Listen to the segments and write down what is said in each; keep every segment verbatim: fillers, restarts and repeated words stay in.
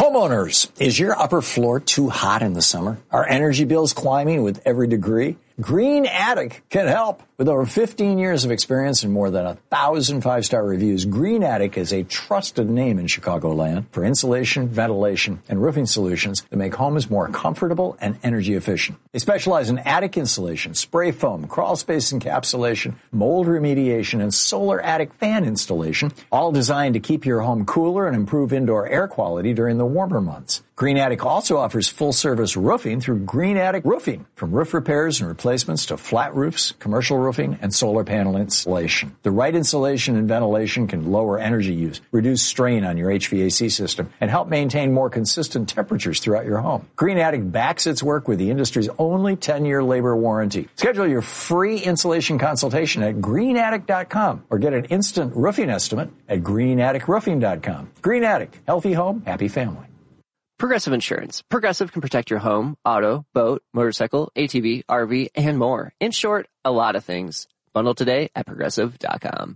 Homeowners, is your upper floor too hot in the summer? Are energy bills climbing with every degree? Green Attic can help. With over fifteen years of experience and more than a thousand five-star reviews, Green Attic is a trusted name in Chicagoland for insulation, ventilation, and roofing solutions that make homes more comfortable and energy efficient. They specialize in attic insulation, spray foam, crawl space encapsulation, mold remediation, and solar attic fan installation, all designed to keep your home cooler and improve indoor air quality during the warmer months. Green Attic also offers full-service roofing through Green Attic Roofing, from roof repairs and replacements to flat roofs, commercial roofing, and solar panel installation. The right insulation and ventilation can lower energy use, reduce strain on your H V A C system, and help maintain more consistent temperatures throughout your home. Green Attic backs its work with the industry's only ten-year labor warranty. Schedule your free insulation consultation at green attic dot com or get an instant roofing estimate at green attic roofing dot com. Green Attic, healthy home, happy family. Progressive Insurance. Progressive can protect your home, auto, boat, motorcycle, A T V, R V, and more. In short, a lot of things. Bundle today at progressive dot com.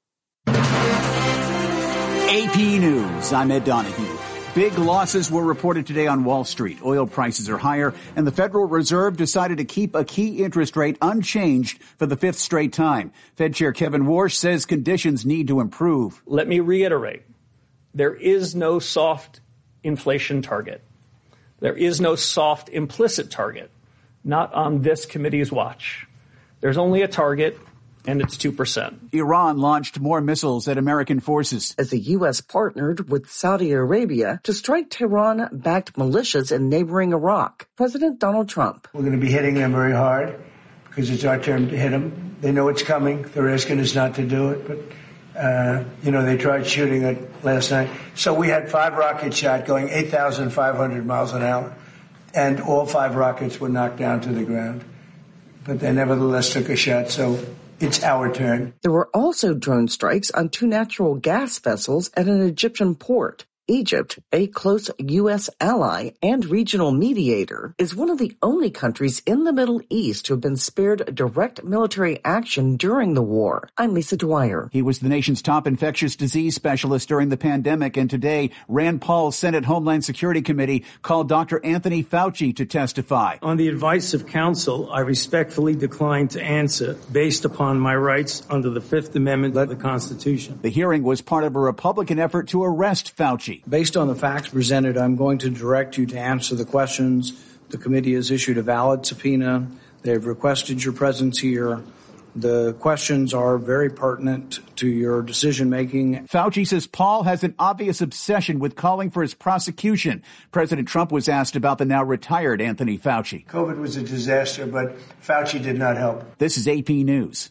A P News. I'm Ed Donahue. Big losses were reported today on Wall Street. Oil prices are higher, and the Federal Reserve decided to keep a key interest rate unchanged for the fifth straight time. Fed Chair Kevin Warsh says conditions need to improve. Let me reiterate. There is no soft inflation target. There is no soft implicit target, not on this committee's watch. There's only a target, and it's two percent. Iran launched more missiles at American forces. As the U S partnered with Saudi Arabia to strike Tehran-backed militias in neighboring Iraq. President Donald Trump. We're going to be hitting them very hard because it's our turn to hit them. They know it's coming. They're asking us not to do it, but Uh, you know, they tried shooting it last night. So we had five rockets shot going eight thousand five hundred miles an hour, and all five rockets were knocked down to the ground. But they nevertheless took a shot, so it's our turn. There were also drone strikes on two natural gas vessels at an Egyptian port. Egypt, a close U S ally and regional mediator, is one of the only countries in the Middle East to have been spared direct military action during the war. I'm Lisa Dwyer. He was the nation's top infectious disease specialist during the pandemic, and today Rand Paul's Senate Homeland Security Committee called Doctor Anthony Fauci to testify. On the advice of counsel, I respectfully decline to answer based upon my rights under the Fifth Amendment of the Constitution. The hearing was part of a Republican effort to arrest Fauci. Based on the facts presented, I'm going to direct you to answer the questions. The committee has issued a valid subpoena. They have requested your presence here. The questions are very pertinent to your decision-making. Fauci says Paul has an obvious obsession with calling for his prosecution. President Trump was asked about the now retired Anthony Fauci. COVID was a disaster, but Fauci did not help. This is A P News.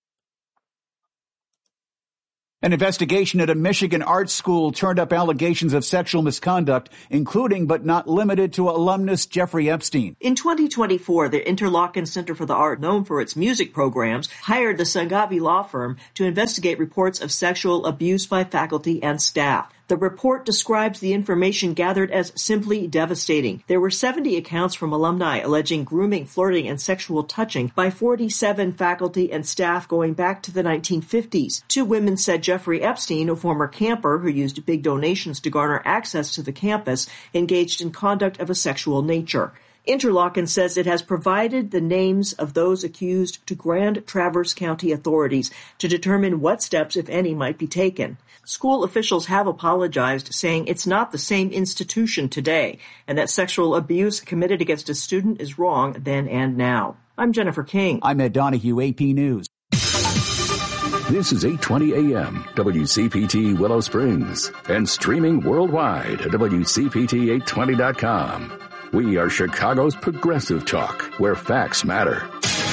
An investigation at a Michigan art school turned up allegations of sexual misconduct, including but not limited to alumnus Jeffrey Epstein. In twenty twenty-four, the Interlochen Center for the Art, known for its music programs, hired the Sangavi law firm to investigate reports of sexual abuse by faculty and staff. The report describes the information gathered as simply devastating. There were seventy accounts from alumni alleging grooming, flirting, and sexual touching by forty-seven faculty and staff going back to the nineteen fifties. Two women said Jeffrey Epstein, a former camper who used big donations to garner access to the campus, engaged in conduct of a sexual nature. Interlochen says it has provided the names of those accused to Grand Traverse County authorities to determine what steps, if any, might be taken. School officials have apologized, saying it's not the same institution today, and that sexual abuse committed against a student is wrong then and now. I'm Jennifer King. I'm Ed Donahue, A P News. This is eight twenty A M, W C P T Willow Springs, and streaming worldwide at W C P T eight twenty dot com. We are Chicago's progressive talk, where facts matter.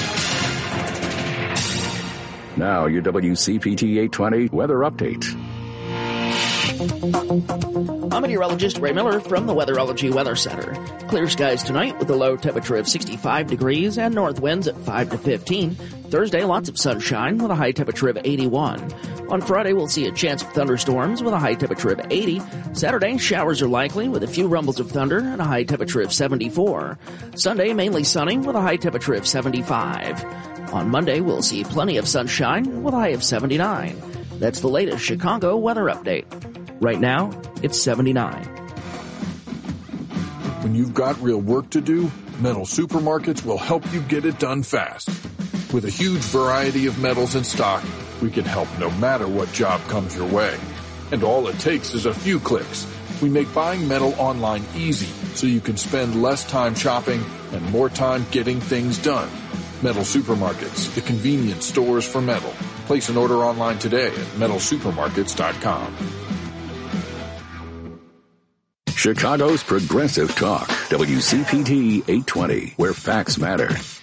Now, your W C P T eight twenty weather update. I'm meteorologist Ray Miller from the Weatherology Weather Center. Clear skies tonight with a low temperature of sixty-five degrees and north winds at five to fifteen. Thursday, lots of sunshine with a high temperature of eighty-one. On Friday, we'll see a chance of thunderstorms with a high temperature of eighty. Saturday, showers are likely with a few rumbles of thunder and a high temperature of seventy-four. Sunday, mainly sunny with a high temperature of seventy-five. On Monday, we'll see plenty of sunshine with a high of seventy-nine. That's the latest Chicago weather update. Right now, it's seventy-nine. When you've got real work to do, Metal Supermarkets will help you get it done fast. With a huge variety of metals in stock, we can help no matter what job comes your way. And all it takes is a few clicks. We make buying metal online easy so you can spend less time shopping and more time getting things done. Metal Supermarkets, the convenience stores for metal. Place an order online today at metal supermarkets dot com. Chicago's Progressive Talk, W C P T eight twenty, where facts matter.